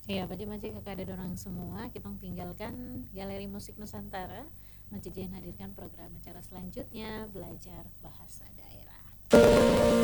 Ya, bade mah kakak ada orang semua, kita tinggalkan Galeri Musik Nusantara. Majejen hadirkan program acara selanjutnya, belajar bahasa daerah.